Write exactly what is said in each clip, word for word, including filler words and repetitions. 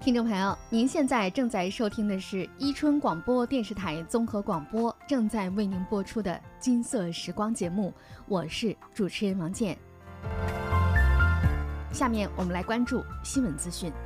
听众朋友，您现在正在收听的是伊春广播电视台综合广播正在为您播出的金色时光节目，我是主持人王健。下面我们来关注新闻资讯。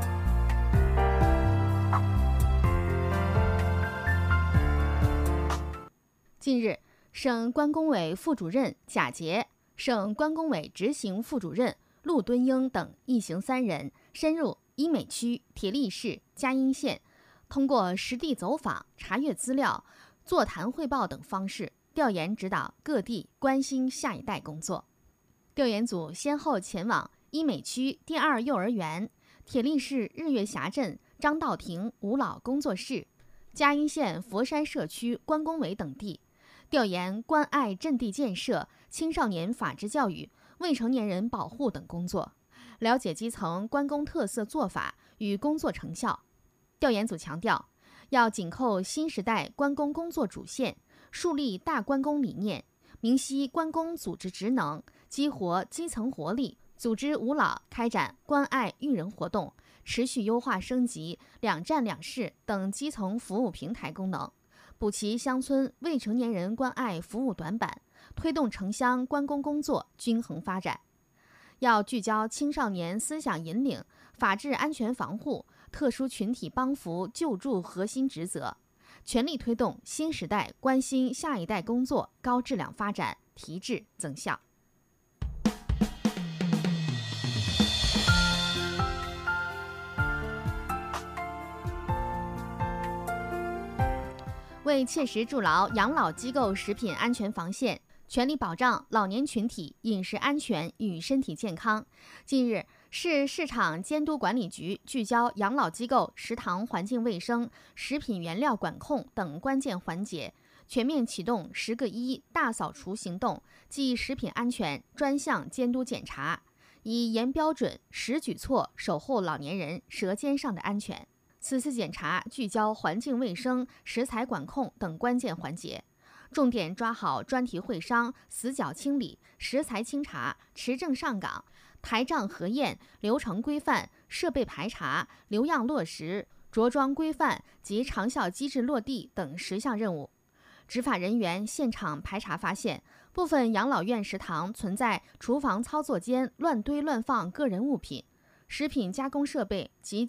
近日，省关工委副主任贾杰、省关工委执行副主任陆敦英等一行三人深入伊美区、铁力市、嘉阴县，通过实地走访、查阅资料、座谈汇报等方式，调研指导各地关心下一代工作。调研组先后前往伊美区第二幼儿园、铁力市日月峡镇张道亭五老工作室、嘉阴县佛山社区关工委等地，调研关爱阵地建设、青少年法治教育、未成年人保护等工作，了解基层关工特色做法与工作成效。调研组强调，要紧扣新时代关工工作主线，树立大关工理念，明晰关工组织职能，激活基层活力，组织五老开展关爱育人活动，持续优化升级两站两市等基层服务平台功能，补齐乡村未成年人关爱服务短板，推动城乡关工工作均衡发展。要聚焦青少年思想引领、法治安全防护、特殊群体帮扶救助核心职责，全力推动新时代关心下一代工作高质量发展，提质增效。为切实筑牢养老机构食品安全防线，全力保障老年群体饮食安全与身体健康，近日，市市场监督管理局聚焦养老机构食堂环境卫生、食品原料管控等关键环节，全面启动十个一大扫除行动暨食品安全专项监督检查，以严标准、实举措守护老年人舌尖上的安全。此次检查聚焦环境卫生、食材管控等关键环节，重点抓好专题会商、死角清理、食材清查、持证上岗、台账核验、流程规范、设备排查、留样落实、着装规范及长效机制落地等十项任务。执法人员现场排查发现，部分养老院食堂存在厨房操作间乱堆乱放个人物品、食品加工设备及